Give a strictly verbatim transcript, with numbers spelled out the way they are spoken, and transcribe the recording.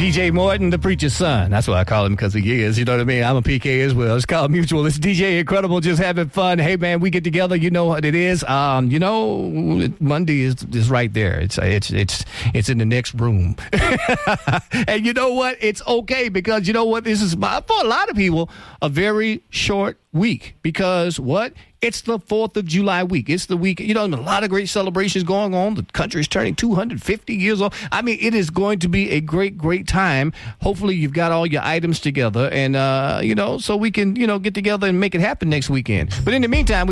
D J Morton, the preacher's son. That's what I call him because he is. You know what I mean? I'm a P K as well. It's called Mutual. It's D J Incredible, just having fun. Hey, man, we get together. You know what it is. Um, you know, Monday is is right there. It's it's it's it's in the next room. And you know what? It's okay because you know what? This is, for a lot of people, a very short week because what? It's the fourth of July week. It's the week, you know, a lot of great celebrations going on. The country is turning two hundred fifty years old. I mean, it is going to be a great, great time. Hopefully you've got all your items together and, uh, you know, so we can, you know, get together and make it happen next weekend. But in the meantime,